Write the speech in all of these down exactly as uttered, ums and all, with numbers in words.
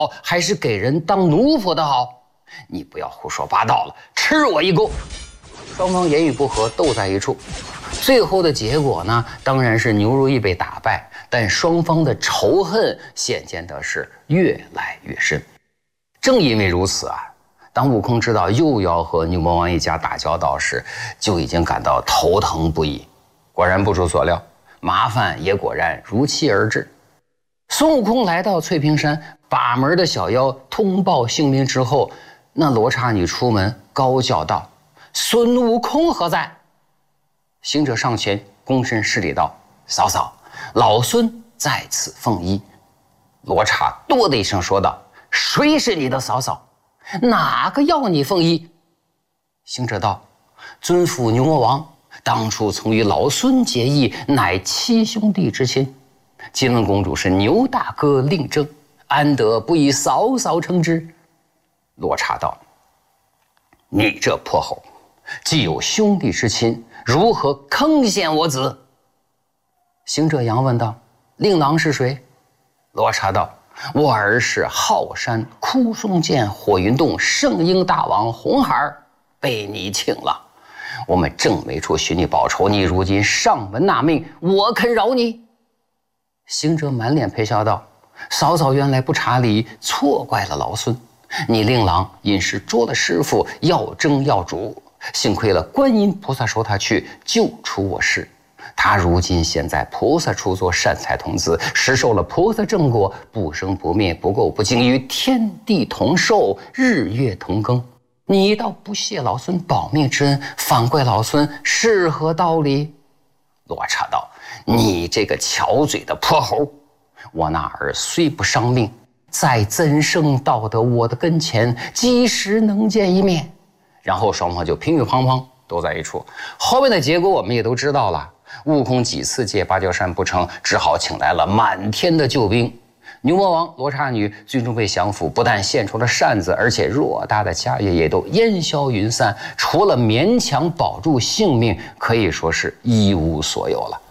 哦，还是给人当奴仆的好？你不要胡说八道了，吃我一钩！双方言语不合，斗在一处。最后的结果呢，当然是牛如意被打败，但双方的仇恨显见的是越来越深。正因为如此啊，当悟空知道又要和牛魔王一家打交道时，就已经感到头疼不已。果然不出所料，麻烦也果然如期而至。孙悟空来到翠屏山，把门的小妖通报姓名之后，那罗刹女出门高叫道：“孙悟空何在？”行者上前躬身施礼道：“嫂嫂，老孙在此奉医。”罗刹哆的一声说道：“谁是你的嫂嫂？哪个要你奉医？”行者道：“尊父牛魔王当初曾与老孙结义，乃七兄弟之亲。金轮公主是牛大哥令征，安得不以嫂嫂称之？”罗刹道：“你这泼猴，既有兄弟之亲，如何坑陷我子？”行者扬问道：“令郎是谁？”罗刹道：“我儿是浩山枯松涧火云洞圣婴大王红孩，被你请了。我们正没处寻你报仇，你如今上门纳命，我肯饶你。”行者满脸陪笑道：“嫂嫂原来不查理，错怪了老孙。你令郎因是捉了师傅，要争要主，幸亏了观音菩萨收他去，救出我师。他如今现在菩萨处做善财童子，实受了菩萨正果，不生不灭，不垢不净，与天地同寿，日月同庚。你倒不谢老孙保命之恩，反怪老孙，是何道理？”罗刹道：“你这个巧嘴的泼猴，我那儿虽不伤命，在怎生到得我的跟前，几时能见一面？”然后双方就乒乒乓乓都在一处。后面的结果我们也都知道了，悟空几次借芭蕉扇不成，只好请来了满天的救兵。牛魔王、罗刹女最终被降服，不但献出了扇子，而且偌大的家业也都烟消云散，除了勉强保住性命，可以说是一无所有了。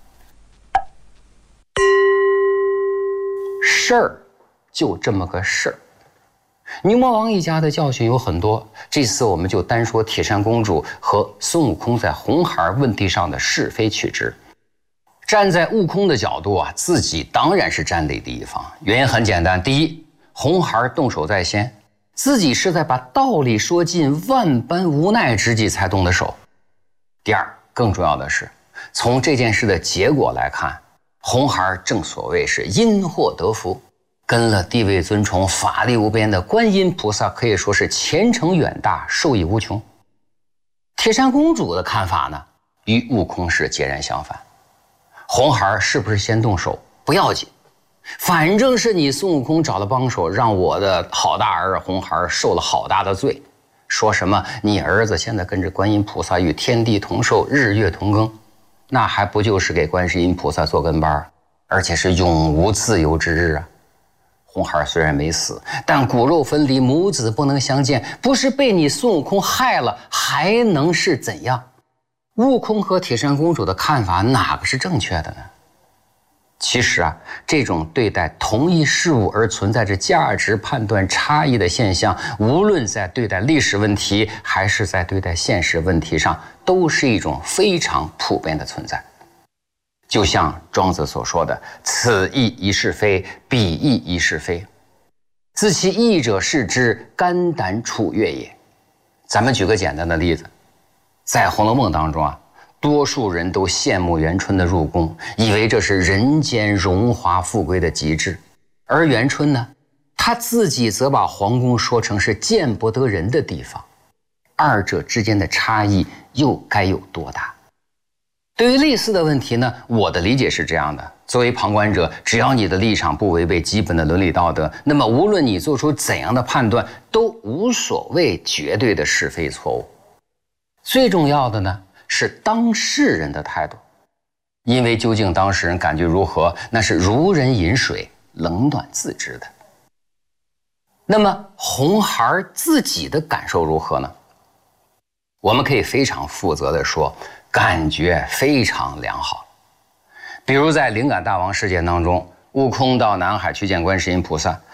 事儿就这么个事儿。牛魔王一家的教训有很多，这次我们就单说铁扇公主和孙悟空在红孩问题上的是非曲直。站在悟空的角度啊，自己当然是占理的一方，原因很简单：第一，红孩动手在先，自己是在把道理说尽，万般无奈之际才动的手；第二，更重要的是，从这件事的结果来看，红孩正所谓是因祸得福，跟了地位尊崇、法力无边的观音菩萨，可以说是前程远大，受益无穷。铁扇公主的看法呢，与悟空是截然相反。红孩是不是先动手不要紧，反正是你孙悟空找了帮手，让我的好大儿红孩受了好大的罪。说什么你儿子现在跟着观音菩萨与天地同寿，日月同庚，那还不就是给观世音菩萨做跟班，而且是永无自由之日啊！红孩虽然没死，但骨肉分离，母子不能相见，不是被你孙悟空害了，还能是怎样？悟空和铁扇公主的看法哪个是正确的呢？其实啊，这种对待同一事物而存在着价值判断差异的现象，无论在对待历史问题还是在对待现实问题上，都是一种非常普遍的存在。就像庄子所说的：“此义一是非，彼义一是非。自其义者视之，肝胆楚越也。”咱们举个简单的例子，在《红楼梦》当中啊，多数人都羡慕元春的入宫，以为这是人间荣华富贵的极致。而元春呢，她自己则把皇宫说成是见不得人的地方。二者之间的差异又该有多大？对于类似的问题呢，我的理解是这样的：作为旁观者，只要你的立场不违背基本的伦理道德，那么无论你做出怎样的判断，都无所谓绝对的是非错误。最重要的呢，是当事人的态度，因为究竟当事人感觉如何，那是如人饮水，冷暖自知的。那么红孩自己的感受如何呢？我们可以非常负责地说，感觉非常良好。比如在灵感大王事件当中，悟空到南海去见观世音菩萨，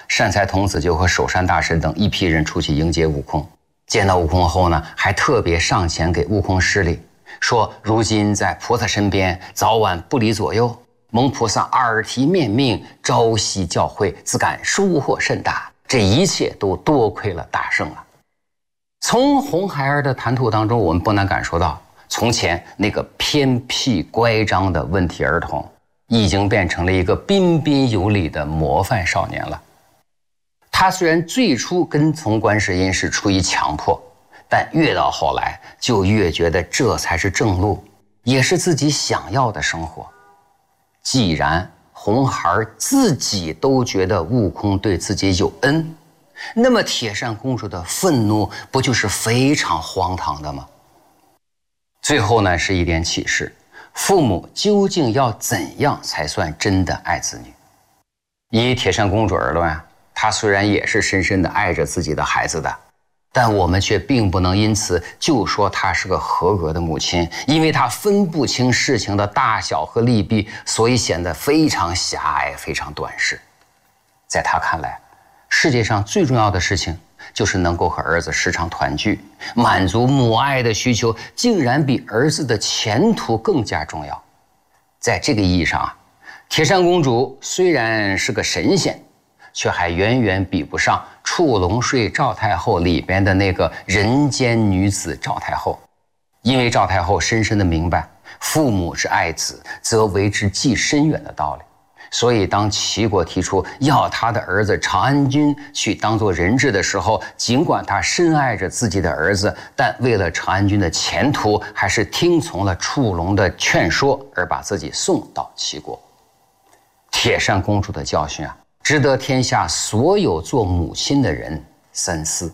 善财童子就和守山大神等一批人出去迎接悟空。见到悟空后呢，还特别上前给悟空施礼，说如今在菩萨身边，早晚不离左右。蒙菩萨耳提面命，朝夕教诲，自感收获甚大。这一切都多亏了大圣啊！从红孩儿的谈吐当中，我们不难感受到，从前那个偏僻乖张的问题儿童，已经变成了一个彬彬有礼的模范少年了。他虽然最初跟从观世音是出于强迫，但越到后来就越觉得这才是正路，也是自己想要的生活。既然红孩儿自己都觉得悟空对自己有恩，那么铁扇公主的愤怒不就是非常荒唐的吗？最后呢，是一点启示：父母究竟要怎样才算真的爱子女？以铁扇公主而论，她虽然也是深深的爱着自己的孩子的，但我们却并不能因此就说她是个合格的母亲，因为她分不清事情的大小和利弊，所以显得非常狭隘，非常短视。在她看来，世界上最重要的事情就是能够和儿子时常团聚，满足母爱的需求，竟然比儿子的前途更加重要。在这个意义上啊，铁扇公主虽然是个神仙，却还远远比不上《触龙睡赵太后》里边的那个人间女子赵太后。因为赵太后深深的明白，父母之爱子，则为之计深远的道理。所以当齐国提出要他的儿子长安君去当做人质的时候，尽管他深爱着自己的儿子，但为了长安君的前途，还是听从了触龙的劝说，而把自己送到齐国。铁扇公主的教训啊，值得天下所有做母亲的人三思。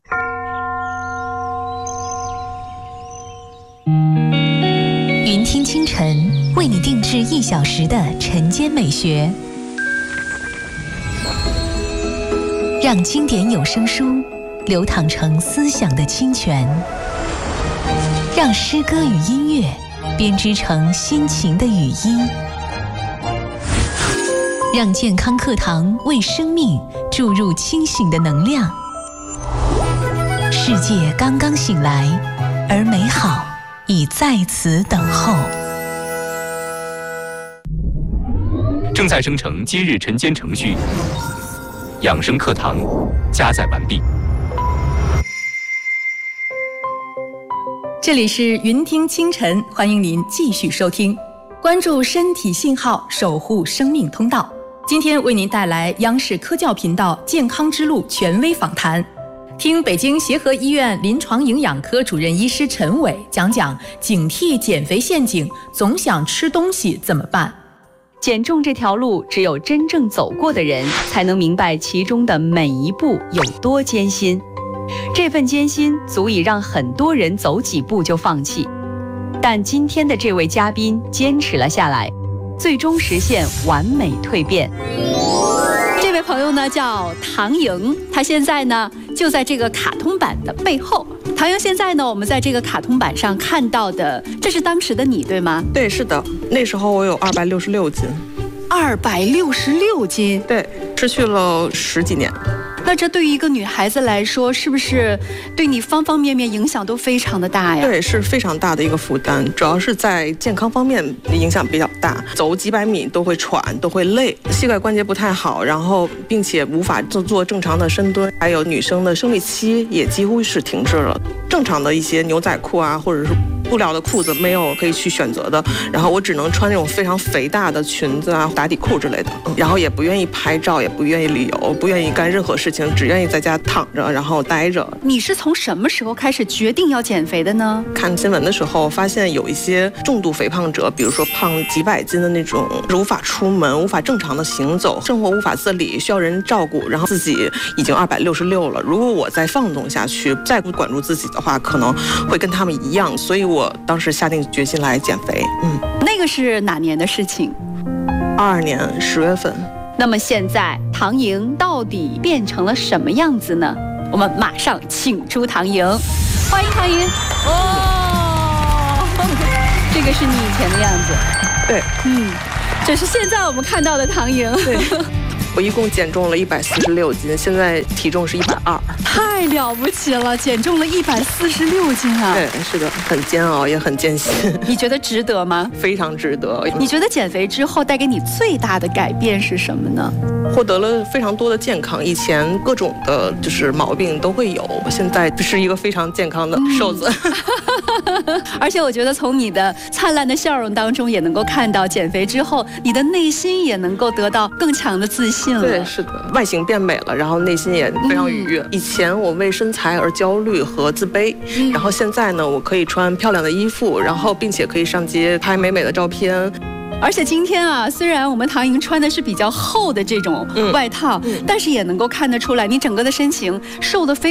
云听清晨为你定制一小时的晨间美学，让经典有声书流淌成思想的清泉，让诗歌与音乐编织成心情的语音，让健康课堂为生命注入清醒的能量。世界刚刚醒来，而美好已在此等候。 正在生成今日晨间程序，养生课堂加载完毕。 这里是云听清晨，欢迎您继续收听，关注身体信号，守护生命通道。今天为您带来央视科教频道健康之路权威访谈，听北京协和医院临床营养科主任医师陈伟讲讲警惕减肥陷阱，总想吃东西怎么办。 减重这条路，只有真正走过的人才能明白其中的每一步有多艰辛。这份艰辛足以让很多人走几步就放弃，但今天的这位嘉宾坚持了下来，最终实现完美蜕变。 这位朋友呢叫唐莹，她现在呢就在这个卡通板的背后。唐莹，现在呢我们在这个卡通板上看到的，这是当时的你对吗？ 对，是的，那时候我有二百六十六斤。 二百六十六斤？ 对，失去了十几年。 那这对于一个女孩子来说，是不是对你方方面面影响都非常的大呀？ 对，是非常大的一个负担，主要是在健康方面影响比较大，走几百米都会喘，都会累，膝盖关节不太好，然后并且无法做做正常的深蹲，还有女生的生理期也几乎是停滞了，正常的一些牛仔裤啊，或者是布料的裤子没有可以去选择的，然后我只能穿那种非常肥大的裙子啊、打底裤之类的，然后也不愿意拍照，也不愿意旅游，不愿意干任何事情，只愿意在家躺着，然后待着。 你是从什么时候开始决定要减肥的呢？ 看新闻的时候发现有一些重度肥胖者，比如说胖几百斤的那种，无法出门，无法正常的行走，生活无法自理，需要人照顾，然后自己已经二百六十六了，如果我再放纵下去，再不管住自己的话，可能会跟他们一样，所以我当时下定决心来减肥。嗯， 那个是哪年的事情？ 二二年十月份。 那么现在唐莹到底变成了什么样子呢？我们马上请出唐莹，欢迎唐莹。哦，这个是你以前的样子。 对， 嗯，这是现在我们看到的唐莹。 对。 我一共减重了一百四十六斤，现在体重是一百二。 太了不起了，减重了一百四十六斤啊！ 对，是的，很煎熬，也很艰辛。 你觉得值得吗？ 非常值得。 你觉得减肥之后带给你最大的改变是什么呢？ 获得了非常多的健康，以前各种的就是毛病都会有，现在是一个非常健康的瘦子。 嗯、而且我觉得从你的灿烂的笑容当中也能够看到，减肥之后你的内心也能够得到更强的自信了。 对，是的，外形变美了，然后内心也非常愉悦。嗯、以前我为身材而焦虑和自卑，嗯、然后现在呢，我可以穿漂亮的衣服，然后并且可以上街拍美美的照片。 而且今天啊，虽然我们唐莹穿的是比较厚的这种外套，嗯嗯、但是也能够看得出来，你整个的身形瘦得非